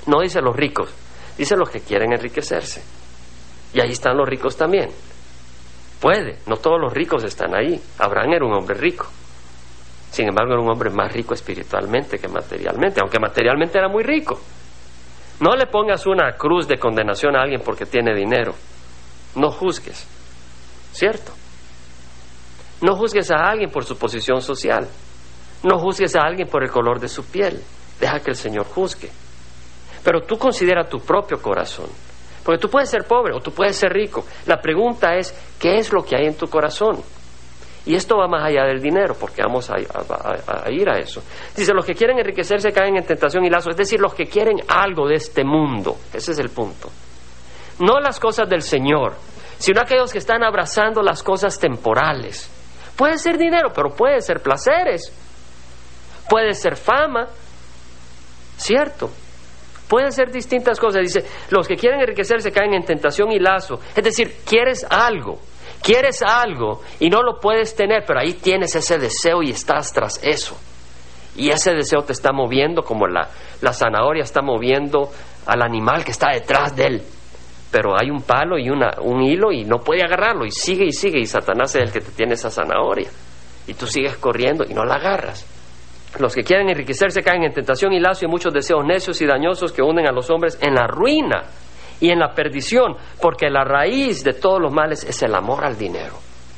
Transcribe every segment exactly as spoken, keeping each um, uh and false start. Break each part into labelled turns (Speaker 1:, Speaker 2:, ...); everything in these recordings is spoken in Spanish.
Speaker 1: No dice los ricos, dice los que quieren enriquecerse. Y ahí están los ricos también. Puede, no todos los ricos están ahí. Abraham era un hombre rico. Sin embargo, era un hombre más rico espiritualmente que materialmente, aunque materialmente era muy rico. No le pongas una cruz de condenación a alguien porque tiene dinero. No juzgues, ¿cierto? No juzgues a alguien por su posición social. No juzgues a alguien por el color de su piel. Deja que el Señor juzgue. Pero tú considera tu propio corazón. Porque tú puedes ser pobre o tú puedes ser rico. La pregunta es, ¿qué es lo que hay en tu corazón? Y esto va más allá del dinero, porque vamos a, a, a ir a eso. Dice, los que quieren enriquecerse caen en tentación y lazo. Es decir, los que quieren algo de este mundo. Ese es el punto. No las cosas del Señor, sino aquellos que están abrazando las cosas temporales. Puede ser dinero, pero puede ser placeres. Puede ser fama. ¿Cierto? Pueden ser distintas cosas. Dice, los que quieren enriquecerse caen en tentación y lazo. Es decir, quieres algo, quieres algo y no lo puedes tener, pero ahí tienes ese deseo y estás tras eso. Y ese deseo te está moviendo como la, la zanahoria está moviendo al animal que está detrás de él. Pero hay un palo y una, un hilo y no puede agarrarlo y sigue y sigue y Satanás es el que te tiene esa zanahoria. Y tú sigues corriendo y no la agarras. Los que quieren enriquecerse caen en tentación y lazo y muchos deseos necios y dañosos que hunden a los hombres en la ruina y en la perdición, porque la raíz de todos los males es el amor al dinero.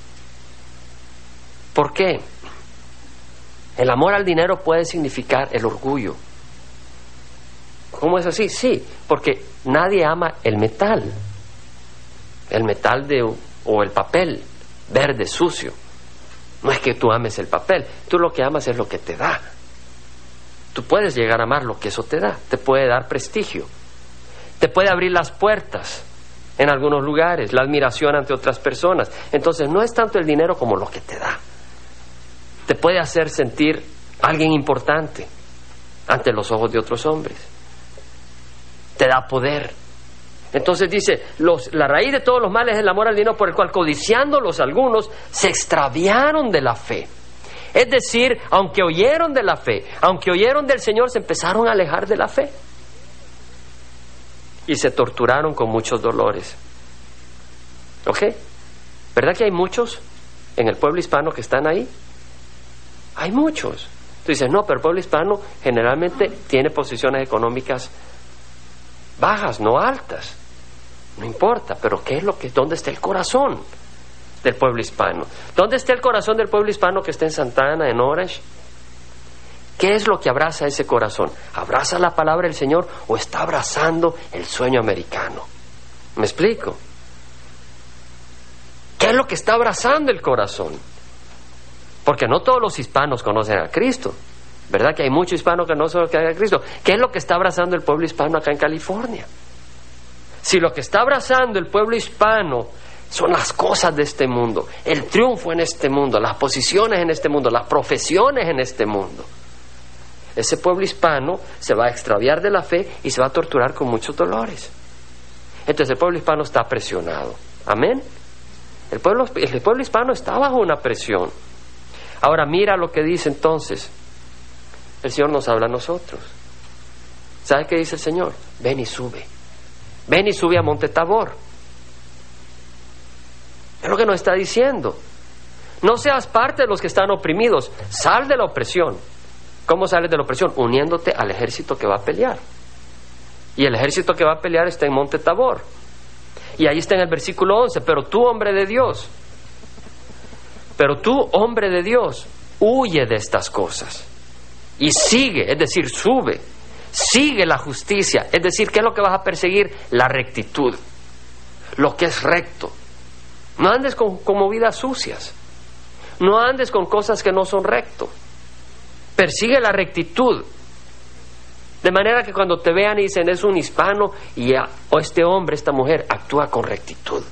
Speaker 1: ¿Por qué? El amor al dinero puede significar el orgullo. ¿Cómo es así? Sí, porque nadie ama el metal, el metal de, o el papel verde, sucio. No es que tú ames el papel, tú lo que amas es lo que te da. Tú puedes llegar a amar lo que eso te da, te puede dar prestigio, te puede abrir las puertas en algunos lugares, la admiración ante otras personas. Entonces no es tanto el dinero como lo que te da. Te puede hacer sentir alguien importante ante los ojos de otros hombres. Te da poder. Entonces dice, los, la raíz de todos los males es el amor al dinero, por el cual codiciándolos algunos se extraviaron de la fe. Es decir, aunque oyeron de la fe, aunque oyeron del Señor, se empezaron a alejar de la fe. Y se torturaron con muchos dolores. ¿Ok? ¿Verdad que hay muchos en el pueblo hispano que están ahí? Hay muchos. Tú dices, no, pero el pueblo hispano generalmente tiene posiciones económicas bajas, no altas. No importa, pero ¿qué es lo que, dónde está el corazón del pueblo hispano? ¿Dónde está el corazón del pueblo hispano que está en Santana, en Orange? ¿Qué es lo que abraza ese corazón? ¿Abraza la palabra del Señor o está abrazando el sueño americano? ¿Me explico? ¿Qué es lo que está abrazando el corazón? Porque no todos los hispanos conocen a Cristo. ¿Verdad que hay muchos hispanos que no saben a Cristo? ¿Qué es lo que está abrazando el pueblo hispano acá en California? Si lo que está abrazando el pueblo hispano son las cosas de este mundo, el triunfo en este mundo, las posiciones en este mundo, las profesiones en este mundo, ese pueblo hispano se va a extraviar de la fe y se va a torturar con muchos dolores. Entonces el pueblo hispano está presionado. ¿Amén? El pueblo, el pueblo hispano está bajo una presión. Ahora mira lo que dice entonces. El Señor nos habla a nosotros. ¿Sabe qué dice el Señor? Ven y sube. Ven y sube a Monte Tabor. Es lo que nos está diciendo. No seas parte de los que están oprimidos. Sal de la opresión. ¿Cómo sales de la opresión? Uniéndote al ejército que va a pelear. Y el ejército que va a pelear está en Monte Tabor. Y ahí está en el versículo once. Pero tú, hombre de Dios, pero tú, hombre de Dios, huye de estas cosas. Y sigue, es decir, sube, sigue la justicia, es decir, ¿qué es lo que vas a perseguir? La rectitud, lo que es recto. No andes con, con movidas sucias, no andes con cosas que no son recto. Persigue la rectitud, de manera que cuando te vean y dicen es un hispano y a, o este hombre, esta mujer actúa con rectitud.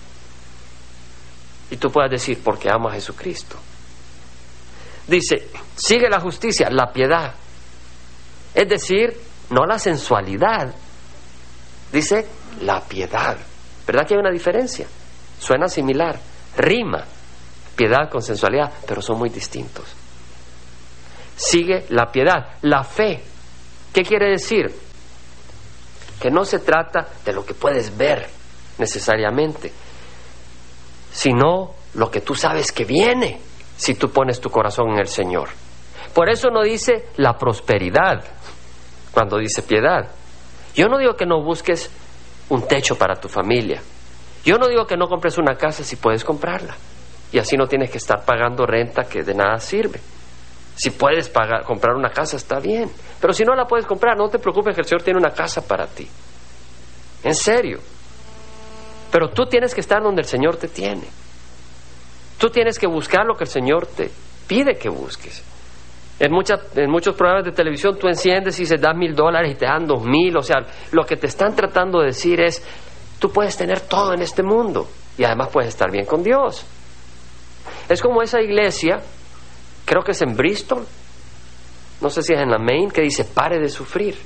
Speaker 1: Y tú puedas decir, porque amo a Jesucristo. Dice, sigue la justicia, la piedad. Es decir, no la sensualidad. Dice, la piedad. ¿Verdad que hay una diferencia? Suena similar, rima, piedad con sensualidad, pero son muy distintos. Sigue la piedad, la fe. ¿Qué quiere decir? que no se trata de lo que puedes ver necesariamente, sino lo que tú sabes que viene si tú pones tu corazón en el Señor. Por eso no dice la prosperidad cuando dice piedad. Yo no digo que no busques un techo para tu familia. Yo no digo que no compres una casa si puedes comprarla, y así no tienes que estar pagando renta que de nada sirve. Si puedes pagar, comprar una casa, está bien, pero si no la puedes comprar, no te preocupes, que el Señor tiene una casa para ti. En serio. Pero tú tienes que estar donde el Señor te tiene. Tú tienes que buscar lo que el Señor te pide que busques. En, muchas, en muchos programas de televisión tú enciendes y se das mil dólares y te dan dos mil. O sea, lo que te están tratando de decir es: tú puedes tener todo en este mundo y además puedes estar bien con Dios. Es como esa iglesia, creo que es en Bristol, no sé si es en la Maine, que dice: pare de sufrir.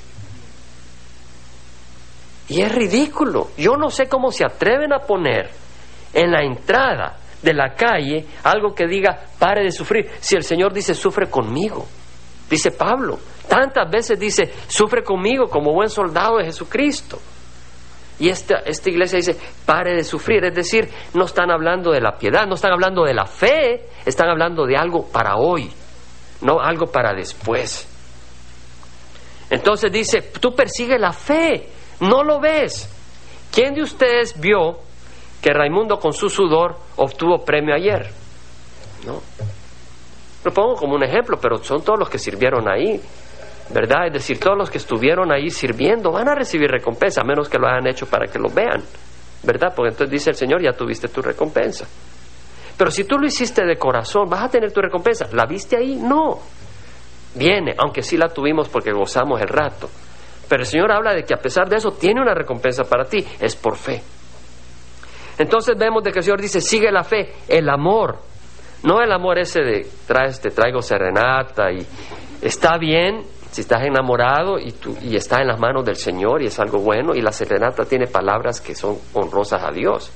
Speaker 1: Y es ridículo. Yo no sé cómo se atreven a poner en la entrada de la calle algo que diga: pare de sufrir, si el Señor dice: sufre conmigo. Dice Pablo, tantas veces dice: sufre conmigo como buen soldado de Jesucristo. Y esta, esta iglesia dice: pare de sufrir. Es decir, no están hablando de la piedad, no están hablando de la fe, están hablando de algo para hoy, no algo para después. Entonces dice: tú persigue la fe, no lo ves. ¿Quién de ustedes vio que Raimundo con su sudor obtuvo premio ayer? No. Lo pongo como un ejemplo, pero son todos los que sirvieron ahí, ¿verdad? Es decir, todos los que estuvieron ahí sirviendo van a recibir recompensa, a menos que lo hayan hecho para que lo vean, ¿verdad? Porque entonces dice el Señor: ya tuviste tu recompensa. Pero si tú lo hiciste de corazón, ¿vas a tener tu recompensa? ¿La viste ahí? No. Viene, aunque sí la tuvimos porque gozamos el rato. Pero el Señor habla de que a pesar de eso tiene una recompensa para ti, es por fe. Entonces vemos de que el Señor dice: sigue la fe, el amor. No el amor ese de traes, te traigo serenata, y está bien si estás enamorado y, tú, y está en las manos del Señor y es algo bueno, y la serenata tiene palabras que son honrosas a Dios,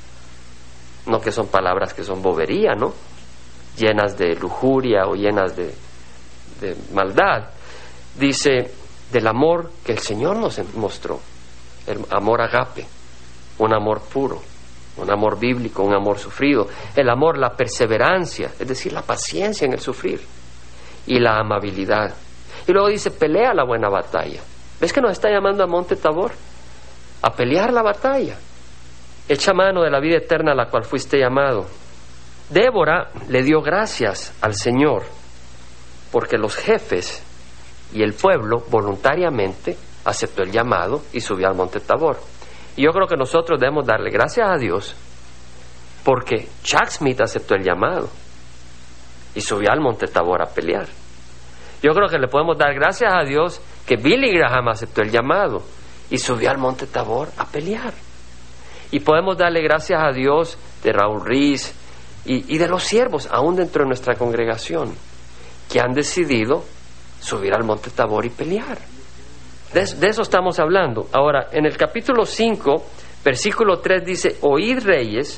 Speaker 1: no que son palabras que son bobería, ¿no? Llenas de lujuria o llenas de, de maldad. Dice del amor que el Señor nos mostró, el amor agape, un amor puro, un amor bíblico, un amor sufrido, el amor, la perseverancia, es decir, la paciencia en el sufrir, y la amabilidad. Y luego dice: pelea la buena batalla. ¿Ves que nos está llamando a Monte Tabor? A pelear la batalla. Echa mano de la vida eterna a la cual fuiste llamado. Débora le dio gracias al Señor porque los jefes y el pueblo voluntariamente aceptó el llamado y subió al Monte Tabor. Y yo creo que nosotros debemos darle gracias a Dios porque Chuck Smith aceptó el llamado y subió al Monte Tabor a pelear. Yo creo que le podemos dar gracias a Dios que Billy Graham aceptó el llamado y subió al Monte Tabor a pelear. Y podemos darle gracias a Dios de Raúl Riz y, y de los siervos, aún dentro de nuestra congregación, que han decidido subir al Monte Tabor y pelear. De, de eso estamos hablando. Ahora, en el capítulo cinco, versículo tres dice: oíd, reyes,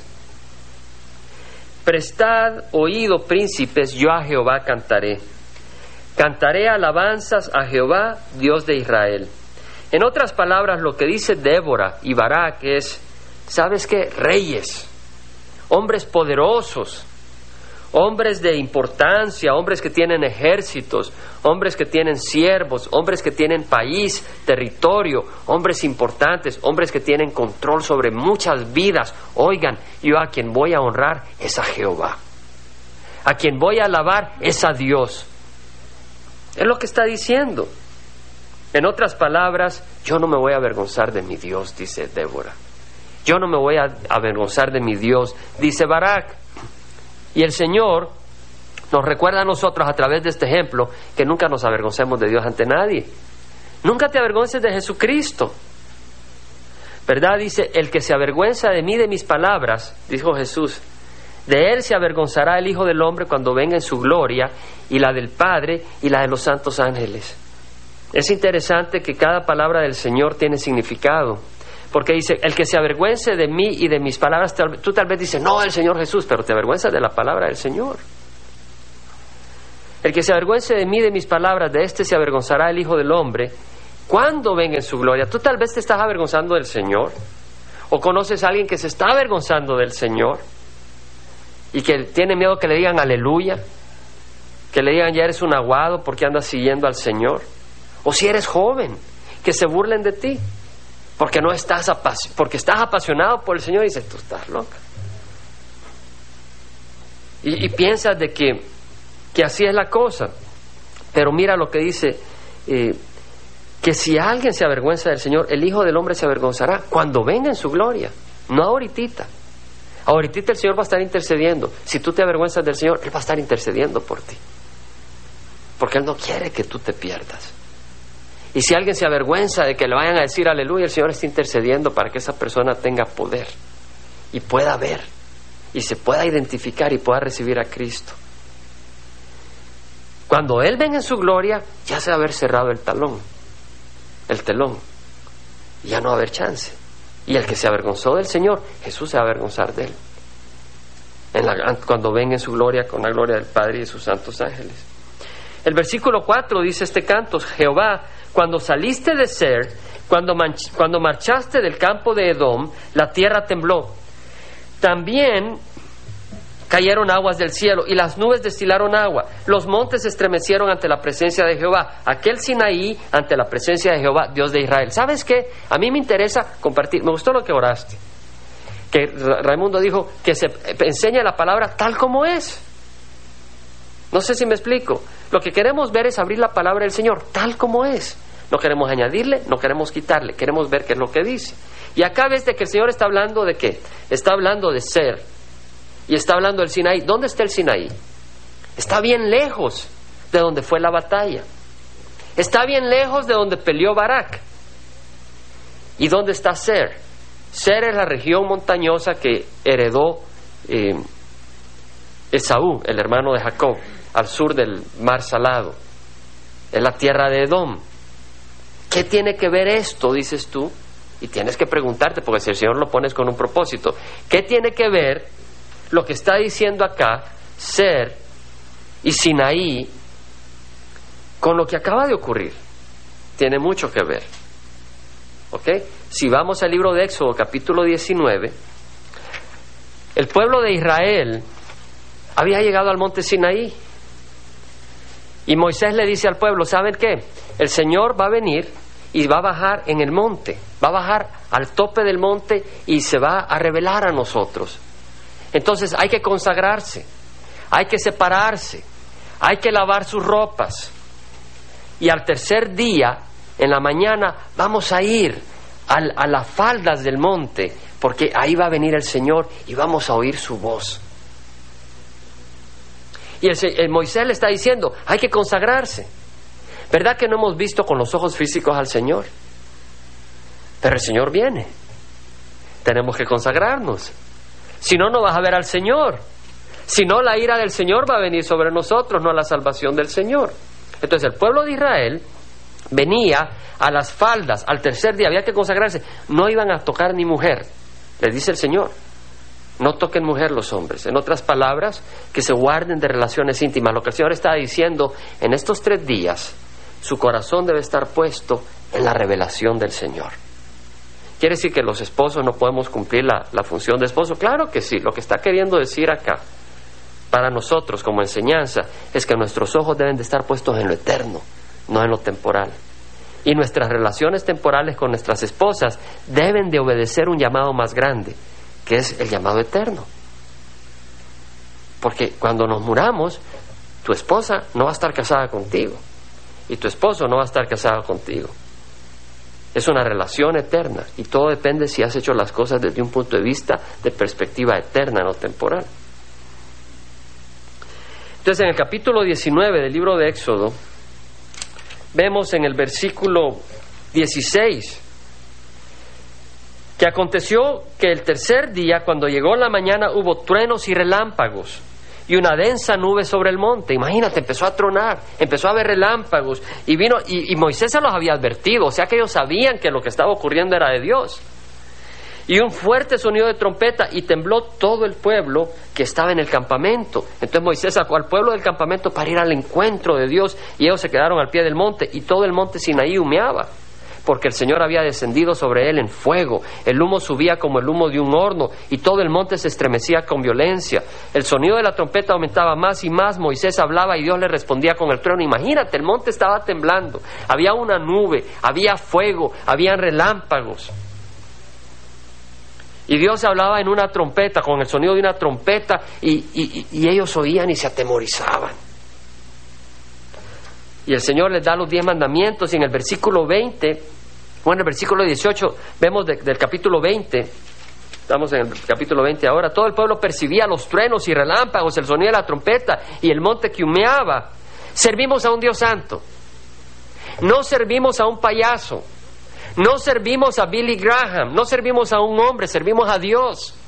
Speaker 1: prestad oído, príncipes, yo a Jehová cantaré. Cantaré alabanzas a Jehová, Dios de Israel. En otras palabras, lo que dice Débora y Barak es: ¿sabes qué? Reyes, hombres poderosos, hombres de importancia, hombres que tienen ejércitos, hombres que tienen siervos, hombres que tienen país, territorio, hombres importantes, hombres que tienen control sobre muchas vidas. Oigan, yo a quien voy a honrar es a Jehová. A quien voy a alabar es a Dios. Es lo que está diciendo. En otras palabras, yo no me voy a avergonzar de mi Dios, dice Débora. Yo no me voy a avergonzar de mi Dios, dice Barak. Y el Señor nos recuerda a nosotros a través de este ejemplo que nunca nos avergoncemos de Dios ante nadie. Nunca te avergonces de Jesucristo, ¿verdad? Dice: el que se avergüenza de mí, de mis palabras, dijo Jesús, de él se avergonzará el Hijo del Hombre cuando venga en su gloria, y la del Padre y la de los santos ángeles. Es interesante que cada palabra del Señor tiene significado, porque dice: el que se avergüence de mí y de mis palabras. Tú tal vez dices: no, el Señor Jesús, pero te avergüenzas de la palabra del Señor. El que se avergüence de mí, de mis palabras, de este se avergonzará el Hijo del Hombre Cuando venga en su gloria. Tú tal vez te estás avergonzando del Señor, o conoces a alguien que se está avergonzando del Señor y que tiene miedo que le digan aleluya, que le digan ya eres un aguado porque andas siguiendo al Señor. O si eres joven, que se burlen de ti porque no estás apasio- porque estás apasionado por el Señor y dices, tú estás loca. Y, y piensas de que, que así es la cosa. Pero mira lo que dice, eh, que si alguien se avergüenza del Señor, el Hijo del Hombre se avergonzará cuando venga en su gloria, no ahorita. Ahorita el Señor va a estar intercediendo. Si tú te avergüenzas del Señor, Él va a estar intercediendo por ti, porque Él no quiere que tú te pierdas. Y si alguien se avergüenza de que le vayan a decir aleluya, el Señor está intercediendo para que esa persona tenga poder y pueda ver y se pueda identificar y pueda recibir a Cristo. Cuando Él venga en su gloria, ya se va a haber cerrado el talón, el telón, y ya no va a haber chance. Y el que se avergonzó del Señor, Jesús se va a avergonzar de Él en la, cuando venga en su gloria con la gloria del Padre y de sus santos ángeles. El versículo cuatro dice este canto: Jehová, cuando saliste de Ser, cuando, manch, cuando marchaste del campo de Edom, la tierra tembló. También cayeron aguas del cielo y las nubes destilaron agua. Los montes se estremecieron ante la presencia de Jehová. Aquel Sinaí ante la presencia de Jehová, Dios de Israel. ¿Sabes qué? A mí me interesa compartir. Me gustó lo que oraste. Que Raimundo dijo que se enseña la palabra tal como es. No sé si me explico. Lo que queremos ver es abrir la palabra del Señor tal como es. No queremos añadirle, no queremos quitarle. Queremos ver qué es lo que dice. Y acá ves de que el Señor está hablando de qué. Está hablando de Ser. Y está hablando del Sinaí. ¿Dónde está el Sinaí? Está bien lejos de donde fue la batalla. Está bien lejos de donde peleó Barak. ¿Y dónde está Ser? Ser es la región montañosa que heredó eh, Esaú, el hermano de Jacob, al sur del mar Salado. Es la tierra de Edom. ¿Qué tiene que ver esto, dices tú? Y tienes que preguntarte, porque si el Señor lo pones con un propósito, ¿qué tiene que ver lo que está diciendo acá, Ser y Sinaí, con lo que acaba de ocurrir? Tiene mucho que ver. ¿Ok? Si vamos al libro de Éxodo, capítulo diecinueve, el pueblo de Israel había llegado al monte Sinaí. Y Moisés le dice al pueblo, ¿saben qué? El Señor va a venir y va a bajar en el monte, va a bajar al tope del monte y se va a revelar a nosotros. Entonces hay que consagrarse, hay que separarse, hay que lavar sus ropas. Y al tercer día, en la mañana, vamos a ir al, a las faldas del monte, porque ahí va a venir el Señor y vamos a oír su voz. Y el, el Moisés le está diciendo, hay que consagrarse. ¿Verdad que no hemos visto con los ojos físicos al Señor? Pero el Señor viene. Tenemos que consagrarnos. Si no, no vas a ver al Señor. Si no, la ira del Señor va a venir sobre nosotros, no la salvación del Señor. Entonces el pueblo de Israel venía a las faldas, al tercer día, había que consagrarse. No iban a tocar ni mujer, les dice el Señor. No toquen mujer los hombres. En otras palabras, que se guarden de relaciones íntimas. Lo que el Señor está diciendo, en estos tres días, su corazón debe estar puesto en la revelación del Señor. ¿Quiere decir que los esposos no podemos cumplir la, la función de esposo? Claro que sí. Lo que está queriendo decir acá, para nosotros como enseñanza, es que nuestros ojos deben de estar puestos en lo eterno, no en lo temporal. Y nuestras relaciones temporales con nuestras esposas deben de obedecer un llamado más grande, que es el llamado eterno. Porque cuando nos muramos, tu esposa no va a estar casada contigo y tu esposo no va a estar casado contigo. Es una relación eterna y todo depende si has hecho las cosas desde un punto de vista de perspectiva eterna, no temporal. Entonces, en el capítulo diecinueve del libro de Éxodo, vemos en el versículo dieciséis que aconteció que el tercer día, cuando llegó la mañana, hubo truenos y relámpagos y una densa nube sobre el monte. Imagínate, empezó a tronar, empezó a haber relámpagos y vino y, y Moisés se los había advertido, o sea que ellos sabían que lo que estaba ocurriendo era de Dios. Y un fuerte sonido de trompeta y tembló todo el pueblo que estaba en el campamento. Entonces Moisés sacó al pueblo del campamento para ir al encuentro de Dios y ellos se quedaron al pie del monte y todo el monte Sinaí humeaba. porque el Señor había descendido sobre él en fuego. El humo subía como el humo de un horno, y todo el monte se estremecía con violencia. El sonido de la trompeta aumentaba más y más. Moisés hablaba y Dios le respondía con el trueno. Imagínate, el monte estaba temblando, había una nube, había fuego, habían relámpagos. Y Dios hablaba en una trompeta, con el sonido de una trompeta, y, y, y ellos oían y se atemorizaban. Y el Señor les da los diez mandamientos, y en el versículo veinte, o en el versículo dieciocho, vemos de, del capítulo veinte, estamos en el capítulo veinte ahora, todo el pueblo percibía los truenos y relámpagos, el sonido de la trompeta y el monte que humeaba. Servimos a un Dios santo, no servimos a un payaso, no servimos a Billy Graham, no servimos a un hombre, servimos a Dios.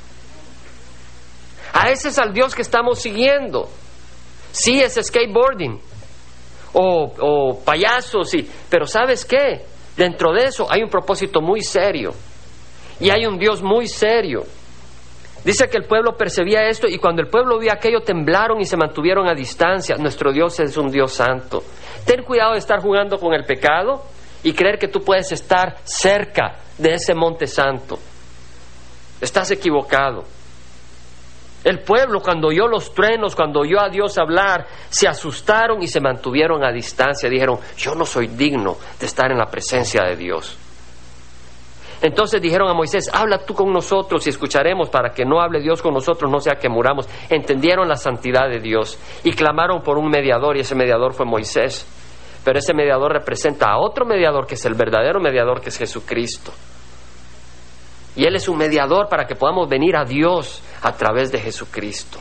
Speaker 1: A ese es al Dios que estamos siguiendo. Sí, es skateboarding o, o payasos, sí, pero ¿sabes qué? Dentro de eso hay un propósito muy serio y hay un Dios muy serio. Dice que el pueblo percibía esto, y cuando el pueblo vio aquello temblaron y se mantuvieron a distancia. Nuestro Dios es un Dios santo. Ten cuidado de estar jugando con el pecado y creer que tú puedes estar cerca de ese monte santo. Estás equivocado. El pueblo, cuando oyó los truenos, cuando oyó a Dios hablar, se asustaron y se mantuvieron a distancia. Dijeron, yo no soy digno de estar en la presencia de Dios. Entonces dijeron a Moisés, habla tú con nosotros y escucharemos, para que no hable Dios con nosotros, no sea que muramos. Entendieron la santidad de Dios y clamaron por un mediador, y ese mediador fue Moisés. Pero ese mediador representa a otro mediador, que es el verdadero mediador, que es Jesucristo. Y Él es un mediador para que podamos venir a Dios a través de Jesucristo.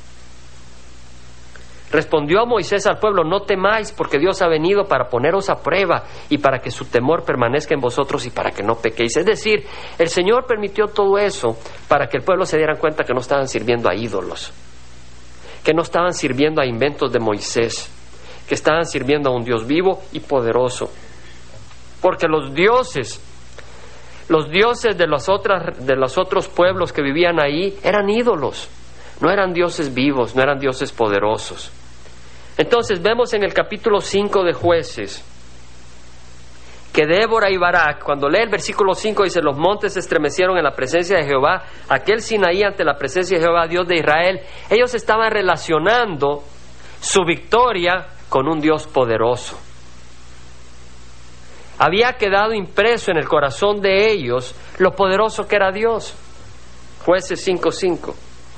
Speaker 1: Respondió Moisés al pueblo, no temáis, porque Dios ha venido para poneros a prueba y para que su temor permanezca en vosotros y para que no pequéis. Es decir, el Señor permitió todo eso para que el pueblo se dieran cuenta que no estaban sirviendo a ídolos, que no estaban sirviendo a inventos de Moisés, que estaban sirviendo a un Dios vivo y poderoso. Porque los dioses, los dioses de los, otras, de los otros pueblos que vivían ahí eran ídolos, no eran dioses vivos, no eran dioses poderosos. Entonces vemos en el capítulo cinco de Jueces que Débora y Barak, cuando lee el versículo cinco, dice, los montes se estremecieron en la presencia de Jehová, aquel Sinaí ante la presencia de Jehová, Dios de Israel. Ellos estaban relacionando su victoria con un Dios poderoso. Había quedado impreso en el corazón de ellos lo poderoso que era Dios. Jueces cinco cinco.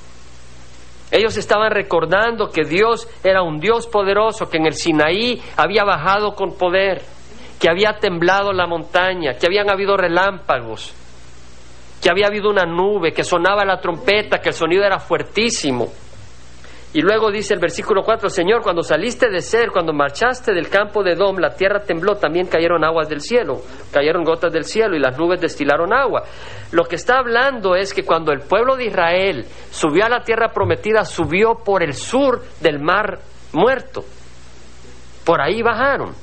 Speaker 1: Ellos estaban recordando que Dios era un Dios poderoso, que en el Sinaí había bajado con poder, que había temblado la montaña, que habían habido relámpagos, que había habido una nube, que sonaba la trompeta, que el sonido era fuertísimo. Y luego dice el versículo cuatro, Señor, cuando saliste de Ser, cuando marchaste del campo de Edom, la tierra tembló, también cayeron aguas del cielo, cayeron gotas del cielo y las nubes destilaron agua. Lo que está hablando es que cuando el pueblo de Israel subió a la tierra prometida, subió por el sur del mar muerto. Por ahí bajaron,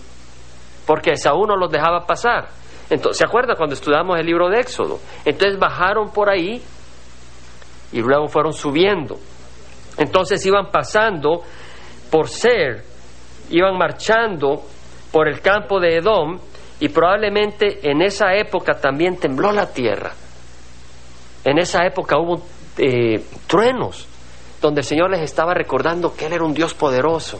Speaker 1: porque Esaú no los dejaba pasar. Entonces, ¿se acuerda cuando estudiamos el libro de Éxodo? Entonces bajaron por ahí y luego fueron subiendo. Entonces iban pasando por Ser, iban marchando por el campo de Edom, y probablemente en esa época también tembló la tierra. En esa época hubo eh, truenos, donde el Señor les estaba recordando que Él era un Dios poderoso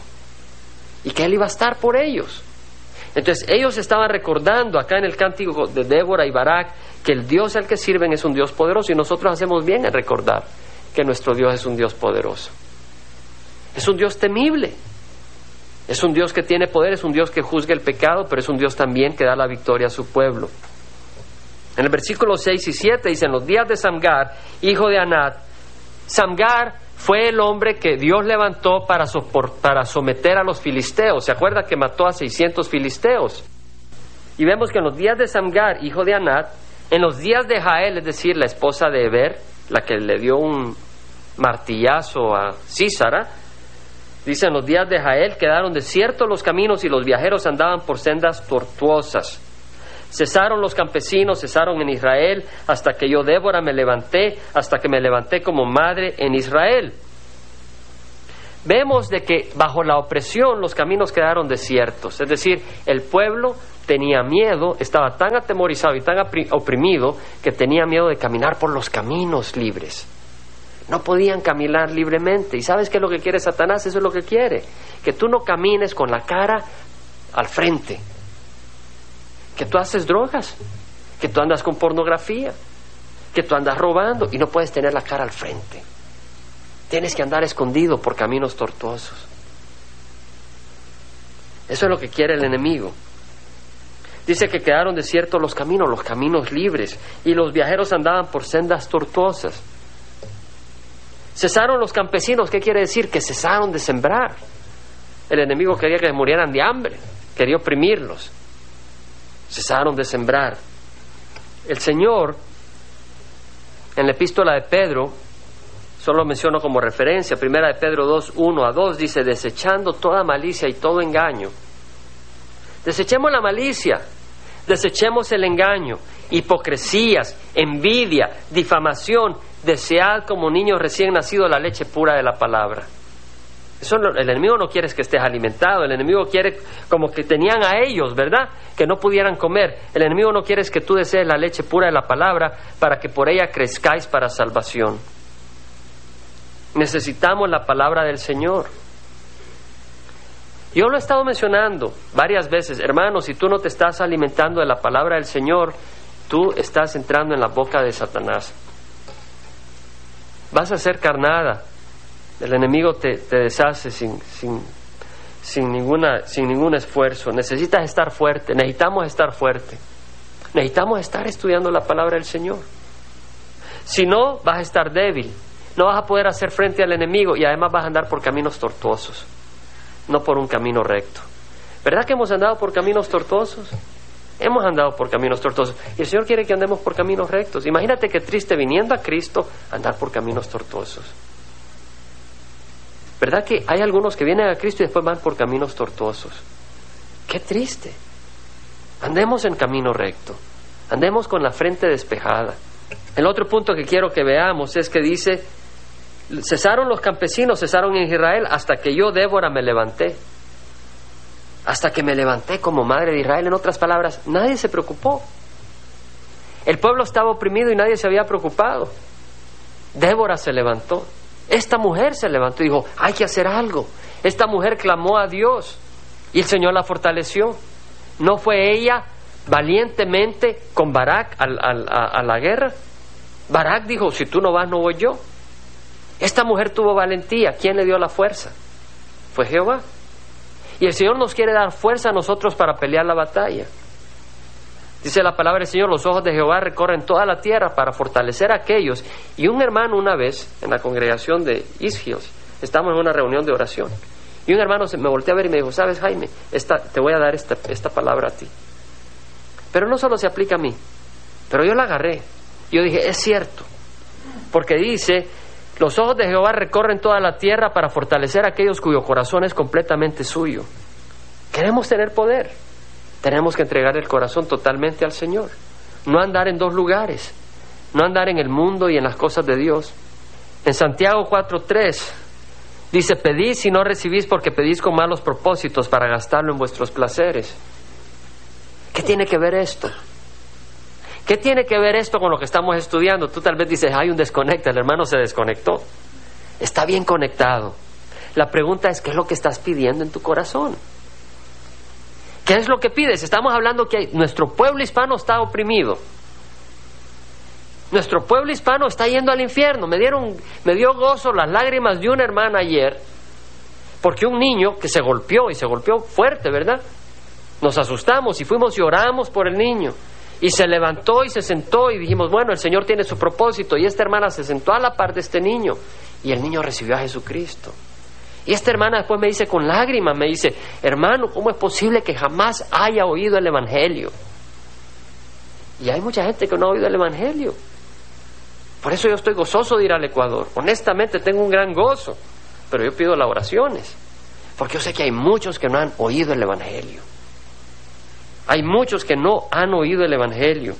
Speaker 1: y que Él iba a estar por ellos. Entonces ellos estaban recordando acá en el cántico de Débora y Barak que el Dios al que sirven es un Dios poderoso, y nosotros hacemos bien en recordar que nuestro Dios es un Dios poderoso. Es un Dios temible. Es un Dios que tiene poder, es un Dios que juzga el pecado, pero es un Dios también que da la victoria a su pueblo. En el versículo seis y siete dice, en los días de Samgar, hijo de Anat. Samgar fue el hombre que Dios levantó para, sopor, para someter a los filisteos. ¿Se acuerda que mató a seiscientos filisteos? Y vemos que en los días de Samgar, hijo de Anat, en los días de Jael, es decir, la esposa de Eber, la que le dio un martillazo a Sísara, dice, en los días de Jael quedaron desiertos los caminos y los viajeros andaban por sendas tortuosas. Cesaron los campesinos, cesaron en Israel, hasta que yo, Débora, me levanté, hasta que me levanté como madre en Israel. Vemos de que bajo la opresión los caminos quedaron desiertos, es decir, el pueblo tenía miedo, estaba tan atemorizado y tan oprimido que tenía miedo de caminar por los caminos libres. No podían caminar libremente. ¿Y sabes qué es lo que quiere Satanás? Eso es lo que quiere, que tú no camines con la cara al frente, que tú haces drogas, que tú andas con pornografía, que tú andas robando y no puedes tener la cara al frente. Tienes que andar escondido por caminos tortuosos. Eso es lo que quiere el enemigo. Dice que quedaron desiertos los caminos, los caminos libres, y los viajeros andaban por sendas tortuosas. Cesaron los campesinos. ¿Qué quiere decir? Que cesaron de sembrar. El enemigo quería que murieran de hambre, quería oprimirlos. Cesaron de sembrar. El Señor, en la epístola de Pedro, solo menciono como referencia, primera de Pedro dos, uno a dos, dice: desechando toda malicia y todo engaño. Desechemos la malicia, desechemos el engaño, hipocresías, envidia, difamación. Desead como niños recién nacidos la leche pura de la palabra. Eso no, el enemigo no quiere que estés alimentado. El enemigo quiere, como que tenían a ellos, ¿verdad?, que no pudieran comer. El enemigo no quiere que tú desees la leche pura de la palabra para que por ella crezcáis para salvación. Necesitamos la palabra del Señor. Yo lo he estado mencionando varias veces. Hermanos, si tú no te estás alimentando de la palabra del Señor, tú estás entrando en la boca de Satanás. Vas a ser carnada. El enemigo te, te deshace sin, sin, sin, ninguna, sin ningún esfuerzo. Necesitas estar fuerte. Necesitamos estar fuerte. Necesitamos estar estudiando la palabra del Señor. Si no, vas a estar débil. No vas a poder hacer frente al enemigo y además vas a andar por caminos tortuosos, no por un camino recto. ¿Verdad que hemos andado por caminos tortuosos? Hemos andado por caminos tortuosos. Y el Señor quiere que andemos por caminos rectos. Imagínate qué triste, viniendo a Cristo, andar por caminos tortuosos. ¿Verdad que hay algunos que vienen a Cristo y después van por caminos tortuosos? ¡Qué triste! Andemos en camino recto. Andemos con la frente despejada. El otro punto que quiero que veamos es que dice: cesaron los campesinos, cesaron en Israel, hasta que yo, Débora, me levanté. Hasta que me levanté como madre de Israel. En otras palabras, nadie se preocupó. El pueblo estaba oprimido y nadie se había preocupado. Débora se levantó. Esta mujer se levantó y dijo: hay que hacer algo. Esta mujer clamó a Dios y el Señor la fortaleció. ¿No fue ella valientemente con Barak a, a, a la guerra? Barak dijo: si tú no vas, no voy yo. Esta mujer tuvo valentía. ¿Quién le dio la fuerza? Fue Jehová. Y el Señor nos quiere dar fuerza a nosotros para pelear la batalla. Dice la palabra del Señor: los ojos de Jehová recorren toda la tierra para fortalecer a aquellos. Y un hermano, una vez en la congregación de East Hills, estamos en una reunión de oración, y un hermano se me volteó a ver y me dijo: sabes, Jaime, esta, te voy a dar esta, esta palabra a ti, pero no solo se aplica a mí. Pero yo la agarré. Yo dije: es cierto, porque dice: los ojos de Jehová recorren toda la tierra para fortalecer a aquellos cuyo corazón es completamente suyo. Queremos tener poder, tenemos que entregar el corazón totalmente al Señor. No andar en dos lugares, no andar en el mundo y en las cosas de Dios. En Santiago cuatro tres dice: pedís y no recibís, porque pedís con malos propósitos para gastarlo en vuestros placeres. ¿Qué tiene que ver esto? ¿Qué tiene que ver esto con lo que estamos estudiando? Tú tal vez dices: hay un desconecta, el hermano se desconectó. Está bien conectado. La pregunta es: ¿qué es lo que estás pidiendo en tu corazón? ¿Qué es lo que pides? Estamos hablando que nuestro pueblo hispano está oprimido. Nuestro pueblo hispano está yendo al infierno. Me dieron, me dio gozo las lágrimas de una hermana ayer, porque un niño que se golpeó, y se golpeó fuerte, ¿verdad? Nos asustamos y fuimos y oramos por el niño. Y se levantó y se sentó y dijimos: bueno, el Señor tiene su propósito. Y esta hermana se sentó a la par de este niño y el niño recibió a Jesucristo. Y esta hermana después me dice con lágrimas, me dice: hermano, ¿cómo es posible que jamás haya oído el Evangelio? Y hay mucha gente que no ha oído el Evangelio. Por eso yo estoy gozoso de ir al Ecuador. Honestamente tengo un gran gozo, pero yo pido las oraciones, porque yo sé que hay muchos que no han oído el Evangelio. Hay muchos que no han oído el Evangelio.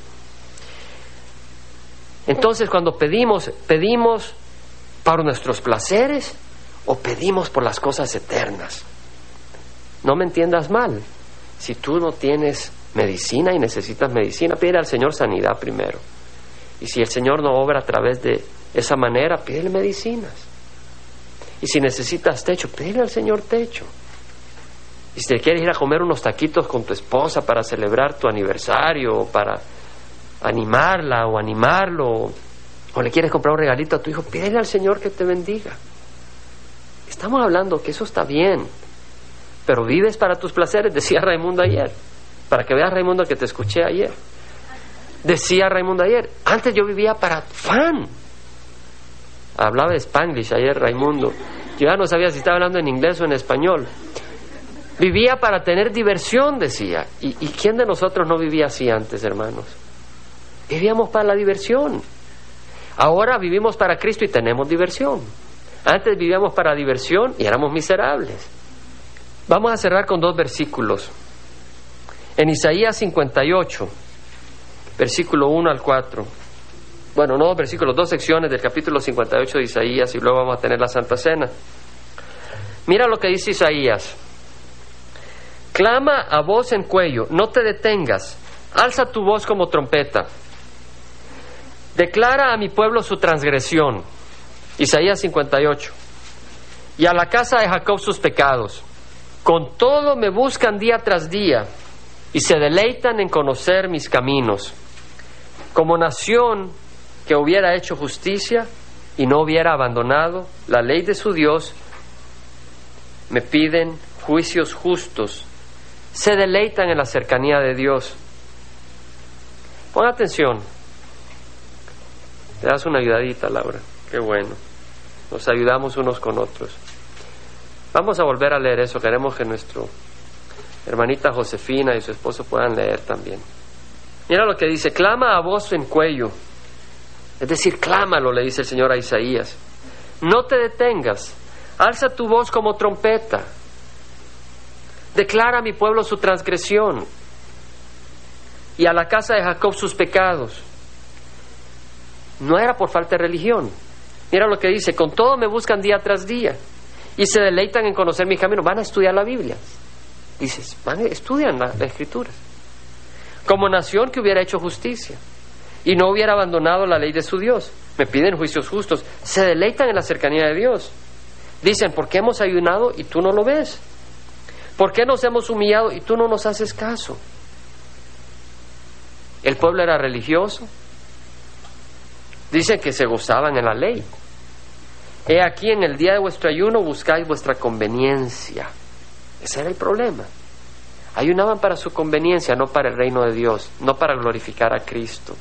Speaker 1: Entonces, cuando pedimos, ¿pedimos para nuestros placeres o pedimos por las cosas eternas? No me entiendas mal. Si tú no tienes medicina y necesitas medicina, pídele al Señor sanidad primero. Y si el Señor no obra a través de esa manera, pídele medicinas. Y si necesitas techo, pídele al Señor techo. Y si te quieres ir a comer unos taquitos con tu esposa para celebrar tu aniversario, o para animarla o animarlo, o le quieres comprar un regalito a tu hijo, pídele al Señor que te bendiga. Estamos hablando que eso está bien, pero vives para tus placeres, decía Raimundo ayer, para que veas, Raimundo, que te escuché ayer. Decía Raimundo ayer, antes yo vivía para fan. Hablaba de Spanglish ayer Raimundo. Yo ya no sabía si estaba hablando en inglés o en español. Vivía para tener diversión, decía. ¿Y, ¿Y quién de nosotros no vivía así antes, hermanos? Vivíamos para la diversión. Ahora vivimos para Cristo y tenemos diversión. Antes vivíamos para diversión y éramos miserables. Vamos a cerrar con dos versículos. En Isaías cincuenta y ocho, versículo uno al cuatro. Bueno, no dos versículos, dos secciones del capítulo cincuenta y ocho de Isaías, y luego vamos a tener la Santa Cena. Mira lo que dice Isaías. Clama a voz en cuello, no te detengas, alza tu voz como trompeta. Declara a mi pueblo su transgresión. Isaías cincuenta y ocho. Y a la casa de Jacob sus pecados. Con todo me buscan día tras día, y se deleitan en conocer mis caminos. Como nación que hubiera hecho justicia y no hubiera abandonado la ley de su Dios, me piden juicios justos. Se deleitan en la cercanía de Dios. Pon atención. Te das una ayudadita, Laura. Qué bueno. Nos ayudamos unos con otros. Vamos a volver a leer eso. Queremos que nuestra hermanita Josefina y su esposo puedan leer también. Mira lo que dice. Clama a voz en cuello. Es decir, clámalo, le dice el Señor a Isaías. No te detengas. Alza tu voz como trompeta. Declara a mi pueblo su transgresión y a la casa de Jacob sus pecados. No era por falta de religión. Mira lo que dice. Con todo me buscan día tras día y se deleitan en conocer mi camino. Van a estudiar la Biblia. Dices, van, estudian la, la Escritura. Como nación que hubiera hecho justicia y no hubiera abandonado la ley de su Dios. Me piden juicios justos. Se deleitan en la cercanía de Dios. Dicen, ¿por qué hemos ayunado y tú no lo ves? ¿Por qué nos hemos humillado y tú no nos haces caso? El pueblo era religioso. Dicen que se gozaban en la ley. He aquí, en el día de vuestro ayuno buscáis vuestra conveniencia. Ese era el problema. Ayunaban para su conveniencia, no para el reino de Dios, no para glorificar a Cristo.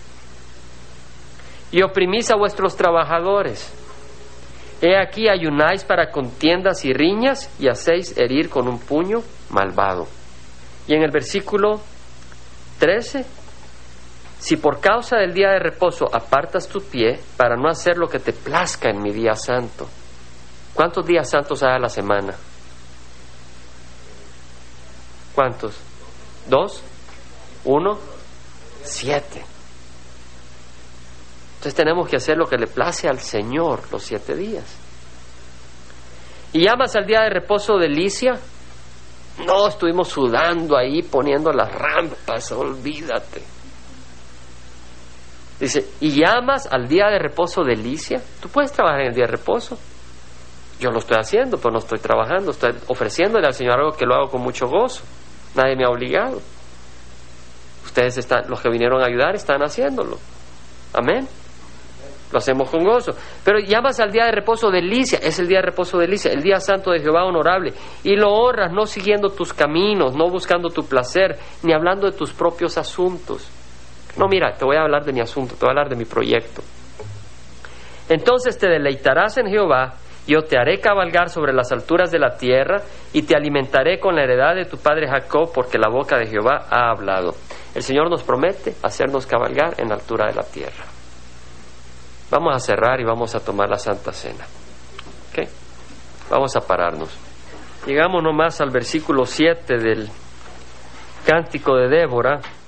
Speaker 1: Y oprimís a vuestros trabajadores. He aquí, ayunáis para contiendas y riñas y hacéis herir con un puño malvado. Y en el versículo trece, si por causa del día de reposo apartas tu pie para no hacer lo que te plazca en mi día santo. ¿Cuántos días santos hay a la semana? ¿Cuántos? ¿Dos? ¿Uno? Siete. Entonces tenemos que hacer lo que le place al Señor los siete días. ¿Y llamas al día de reposo delicia? No, estuvimos sudando ahí, poniendo las rampas, olvídate. Dice, ¿y llamas al día de reposo delicia? Tú puedes trabajar en el día de reposo. Yo lo estoy haciendo, pero no estoy trabajando. Estoy ofreciéndole al Señor algo que lo hago con mucho gozo. Nadie me ha obligado. Ustedes están, los que vinieron a ayudar, están haciéndolo. Amén. Lo hacemos con gozo. Pero llamas al día de reposo delicia. Es el día de reposo delicia, el día santo de Jehová honorable. Y lo honras no siguiendo tus caminos, no buscando tu placer, ni hablando de tus propios asuntos. No, mira, te voy a hablar de mi asunto, te voy a hablar de mi proyecto. Entonces te deleitarás en Jehová, yo te haré cabalgar sobre las alturas de la tierra y te alimentaré con la heredad de tu padre Jacob, porque la boca de Jehová ha hablado. El Señor nos promete hacernos cabalgar en la altura de la tierra. Vamos a cerrar y vamos a tomar la Santa Cena. ¿Ok? Vamos a pararnos. Llegamos nomás al versículo siete del Cántico de Débora.